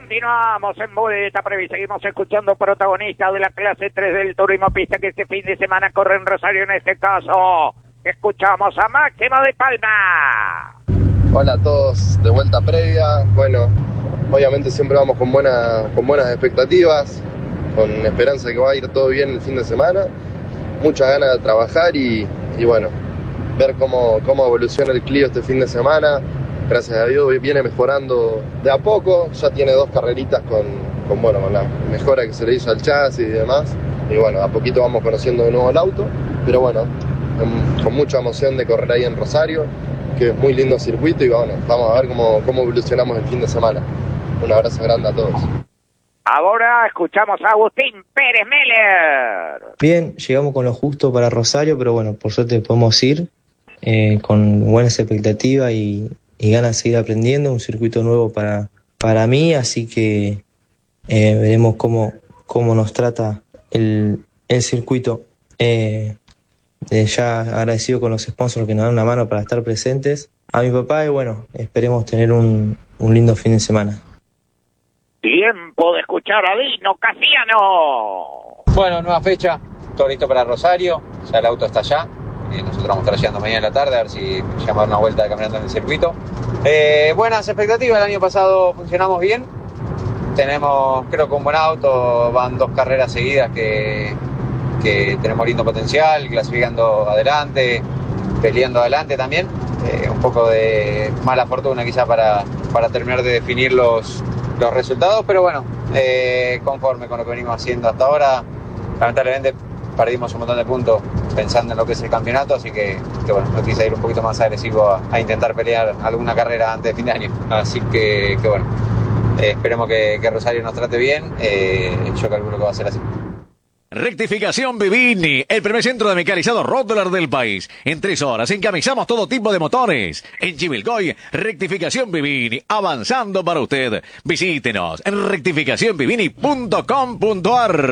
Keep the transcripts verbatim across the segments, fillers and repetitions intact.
Continuamos en Vuelta Previa. Seguimos escuchando protagonistas de la clase tres del turismo pista que este fin de semana corre en Rosario. En este caso, escuchamos a Máximo de Palma. Hola a todos de Vuelta Previa. Bueno, obviamente siempre vamos con, buena, con buenas expectativas, con esperanza de que va a ir todo bien el fin de semana. Muchas ganas de trabajar y, y bueno, ver cómo, cómo evoluciona el Clio este fin de semana. Gracias a Dios viene mejorando de a poco, ya tiene dos carreritas con, con, bueno, con la mejora que se le hizo al chasis y demás. Y bueno, a poquito vamos conociendo de nuevo el auto, pero bueno, con, con mucha emoción de correr ahí en Rosario, que es muy lindo circuito y bueno, vamos a ver cómo, cómo evolucionamos el fin de semana. Un abrazo grande a todos. Ahora escuchamos a Agustín Pérez Meller. Bien, llegamos con lo justo para Rosario, pero bueno, por suerte podemos ir eh, con buenas expectativas y y ganas de seguir aprendiendo, un circuito nuevo para, para mí, así que eh, veremos cómo, cómo nos trata el, el circuito. Eh, eh, ya agradecido con los sponsors que nos dan una mano para estar presentes. A mi papá y bueno, esperemos tener un, un lindo fin de semana. Tiempo de escuchar a Dino Casiano. Bueno, nueva fecha, todo listo para Rosario, ya el auto está allá. Eh, nosotros vamos a estar llegando mañana en la tarde a ver si llamar una vuelta de caminando en el circuito. Eh, buenas expectativas, el año pasado funcionamos bien, tenemos creo que un buen auto, van dos carreras seguidas que, que tenemos lindo potencial, clasificando adelante, peleando adelante también, eh, un poco de mala fortuna quizá para, para terminar de definir los, los resultados, pero bueno, eh, conforme con lo que venimos haciendo hasta ahora, lamentablemente perdimos un montón de puntos pensando en lo que es el campeonato, así que, que bueno, no quise ir un poquito más agresivo a, a intentar pelear alguna carrera antes de fin de año. Así que, que bueno, eh, esperemos que, que Rosario nos trate bien, eh, yo calculo que va a ser así. Rectificación Vivini, el primer centro de mecanizado Rotterdam del país. En tres horas encamisamos todo tipo de motores. En Chivilcoy, Rectificación Vivini, avanzando para usted. Visítenos en rectificación vivini punto com punto a r.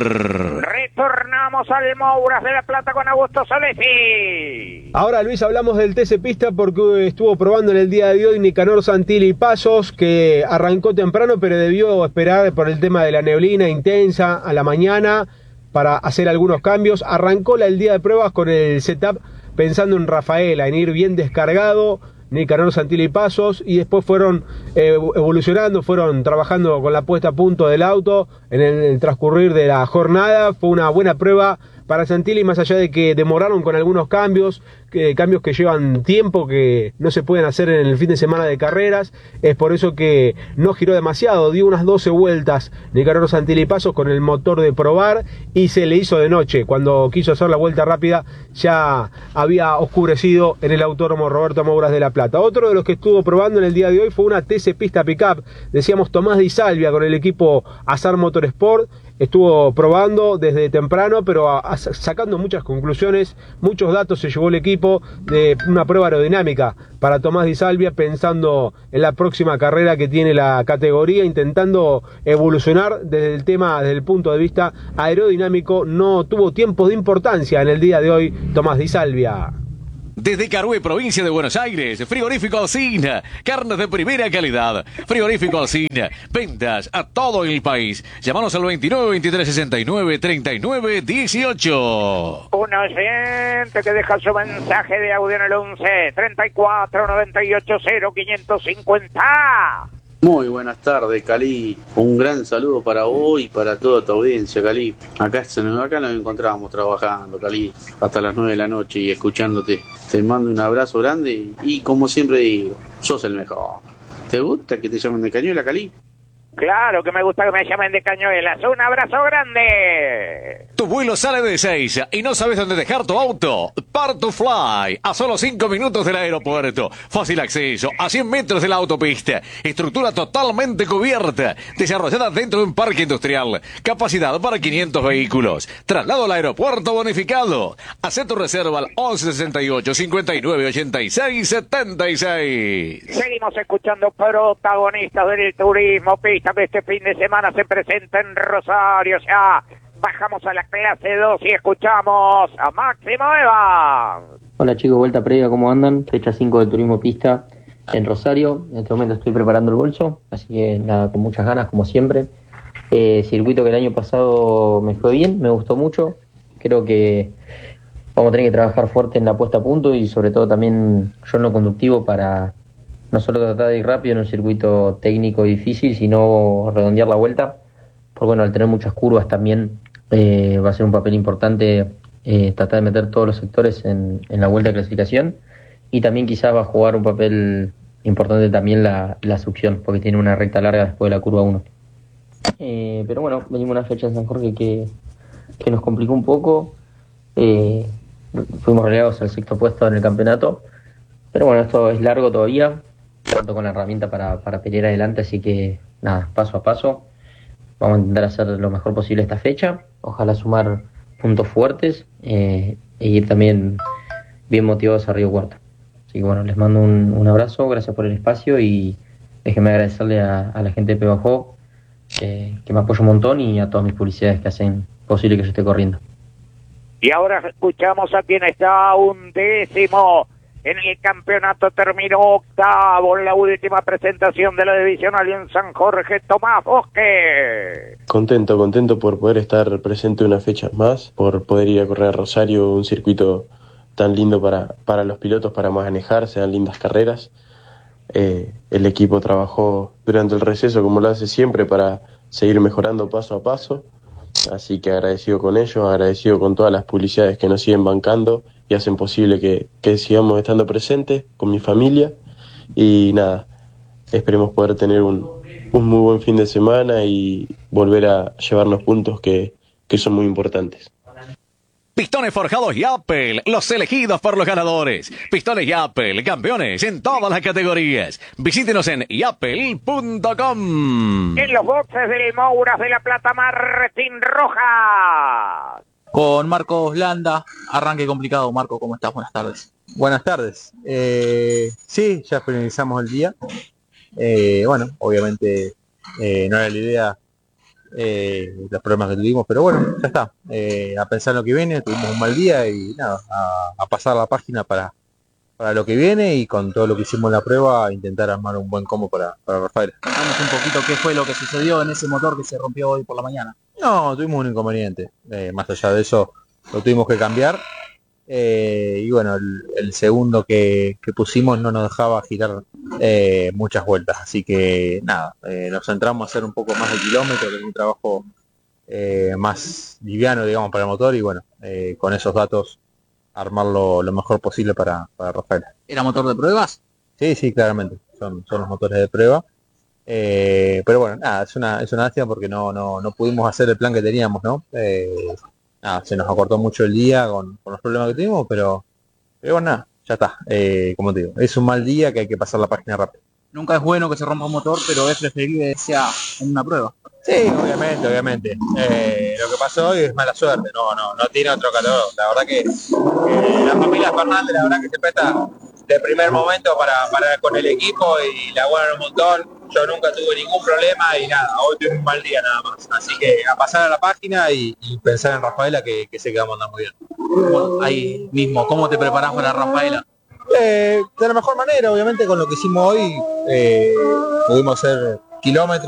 Retornamos al Mouras de la Plata con Augusto Solesi. Ahora, Luis, hablamos del T C Pista porque estuvo probando en el día de hoy Nicanor Santilli Pasos, que arrancó temprano pero debió esperar por el tema de la neblina intensa a la mañana para hacer algunos cambios. Arrancó el día de pruebas con el setup pensando en Rafaela, en ir bien descargado, Nicanor Santilli Pasos, y después fueron eh, evolucionando, fueron trabajando con la puesta a punto del auto en el, en el transcurrir de la jornada. Fue una buena prueba para Santilli, más allá de que demoraron con algunos cambios, que, cambios que llevan tiempo, que no se pueden hacer en el fin de semana de carreras. Es por eso que no giró demasiado, dio unas doce vueltas Nicanor Santilli Pasos con el motor de probar y se le hizo de noche. Cuando quiso hacer la vuelta rápida ya había oscurecido en el Autódromo Roberto Mouras de La Plata. Otro de los que estuvo probando en el día de hoy fue una T C Pista Pickup, decíamos Tomás Di Salvia con el equipo Azar Motorsport. Estuvo probando desde temprano, pero a, a, sacando muchas conclusiones, muchos datos se llevó el equipo de una prueba aerodinámica para Tomás Di Salvia, pensando en la próxima carrera que tiene la categoría, intentando evolucionar desde el tema, desde el punto de vista aerodinámico. No tuvo tiempos de importancia en el día de hoy Tomás Di Salvia. Desde Carué, provincia de Buenos Aires, Frigorífico Alsina, carnes de primera calidad. Frigorífico Alsina, ventas a todo el país. Llámanos al veintinueve, veintitrés, sesenta y nueve, treinta y nueve, dieciocho. Un oyente que deja su mensaje de audio en el once, treinta y cuatro, noventa y ocho, cero, quinientos cincuenta. Muy buenas tardes, Cali. Un gran saludo para vos y para toda tu audiencia, Cali. Acá, acá nos encontrábamos trabajando, Cali, hasta las nueve de la noche y escuchándote. Te mando un abrazo grande y, como siempre digo, sos el mejor. ¿Te gusta que te llamen de Cañuela, Cali? Claro que me gusta que me llamen de Cañuelas. Un abrazo grande. Tu vuelo sale de Ezeiza y no sabes dónde dejar tu auto. Part to Fly, a solo cinco minutos del aeropuerto. Fácil acceso, a cien metros de la autopista. Estructura totalmente cubierta, desarrollada dentro de un parque industrial. Capacidad para quinientos vehículos. Traslado al aeropuerto bonificado. Haz tu reserva al once sesenta y ocho, cincuenta y nueve, ochenta y seis, setenta y seis. Seguimos escuchando protagonistas del turismo pista que este fin de semana se presenta en Rosario. Ya bajamos a la clase dos y escuchamos a Máximo Evans. Hola chicos, Vuelta Previa, ¿cómo andan? Fecha cinco del turismo pista. en Rosario. En este momento estoy preparando el bolso, así que nada, con muchas ganas, como siempre. Eh, circuito que el año pasado me fue bien, me gustó mucho. Creo que vamos a tener que trabajar fuerte en la puesta a punto y sobre todo también yo en lo conductivo para no solo tratar de ir rápido en un circuito técnico difícil, sino redondear la vuelta. Porque bueno, al tener muchas curvas también eh, va a ser un papel importante eh, tratar de meter todos los sectores en, en la vuelta de clasificación. Y también quizás va a jugar un papel importante también la, la succión, porque tiene una recta larga después de la curva uno. Eh, pero bueno, venimos una fecha en San Jorge que, que nos complicó un poco. Eh, fuimos relegados al sexto puesto en el campeonato. Pero bueno, esto es largo todavía. Tanto con la herramienta para, para pelear adelante, así que nada, paso a paso. Vamos a intentar hacer lo mejor posible esta fecha. Ojalá sumar puntos fuertes eh, e ir también bien motivados a Río Cuarto. Así que bueno, les mando un, un abrazo, gracias por el espacio y déjenme agradecerle a, a la gente de Pebajo eh, que me apoya un montón y a todas mis publicidades que hacen posible que yo esté corriendo. Y ahora escuchamos a quien está un décimo en el campeonato, terminó octavo en la última presentación de la divisional en San Jorge, Tomás Bosque. Contento, contento por poder estar presente una fecha más, por poder ir a correr a Rosario, un circuito tan lindo para, para los pilotos, para manejar, se dan lindas carreras. Eh, el equipo trabajó durante el receso como lo hace siempre para seguir mejorando paso a paso, así que agradecido con ellos, agradecido con todas las publicidades que nos siguen bancando y hacen posible que, que sigamos estando presentes con mi familia y nada, esperemos poder tener un, un muy buen fin de semana y volver a llevarnos puntos que, que son muy importantes. Pistones Forjados Yapel, los elegidos por los ganadores. Pistones Yapel, campeones en todas las categorías. Visítenos en yapel punto com. En los boxes del Mouras de la Plata, Martín Rojas. Con Marcos Landa, arranque complicado. Marco, ¿cómo estás? Buenas tardes. Buenas tardes. Eh, sí, ya finalizamos el día. Eh, bueno, obviamente eh, no era la idea eh, los problemas que tuvimos, pero bueno, ya está. Eh, a pensar en lo que viene, tuvimos un mal día y nada, a, a pasar la página para, para lo que viene y con todo lo que hicimos en la prueba, intentar armar un buen combo para, para Rafael. Vamos un poquito qué fue lo que sucedió en ese motor que se rompió hoy por la mañana. No, tuvimos un inconveniente. Eh, más allá de eso, lo tuvimos que cambiar. Eh, y bueno, el, el segundo que, que pusimos no nos dejaba girar eh, muchas vueltas. Así que nada, eh, nos centramos a hacer un poco más de kilómetro, que es un trabajo eh, más liviano, digamos, para el motor. Y bueno, eh, con esos datos, armarlo lo mejor posible para, para Rafael. ¿Era motor de pruebas? Sí, sí, claramente. Son, son los motores de prueba. Eh, pero bueno, nada, es una, es una lástima porque no, no, no pudimos hacer el plan que teníamos, ¿no? Eh, nada, se nos acortó mucho el día con, con los problemas que tuvimos, pero, pero bueno, nada, ya está. Eh, como te digo, es un mal día que hay que pasar la página rápido. Nunca es bueno que se rompa un motor, pero es preferible que sea en una prueba. Sí, obviamente, obviamente. Eh, lo que pasó hoy es mala suerte, no, no, no tiene otro calor. La verdad que eh, la familia Fernández, la verdad que se presta de primer momento para parar con el equipo y la buenan un montón. Yo nunca tuve ningún problema y nada, hoy tuve un mal día nada más. Así que a pasar a la página y, y pensar en Rafaela que, que sé que vamos a andar muy bien. Bueno, ahí mismo, ¿cómo te preparás para Rafaela? Eh, de la mejor manera, obviamente con lo que hicimos hoy, eh, pudimos hacer kilómetros.